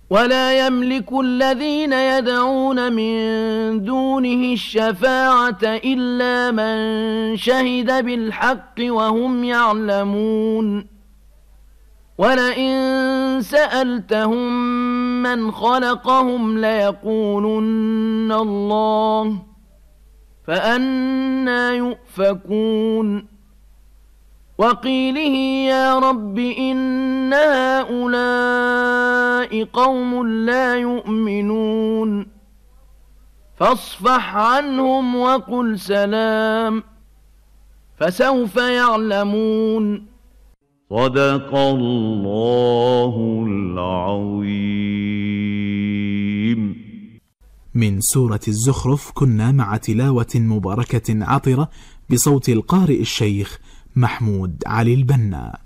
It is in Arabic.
ولا يملك الذين يدعون من دونه الشفاعة إلا من شهد بالحق وهم يعلمون ولئن سألتهم من خلقهم ليقولن الله فأنى يؤفكون وقيله يا رب إن هؤلاء قوم لا يؤمنون فاصفح عنهم وقل سلام فسوف يعلمون. صدق الله العظيم. من سورة الزخرف كنا مع تلاوة مباركة عطرة بصوت القارئ الشيخ محمود علي البنا.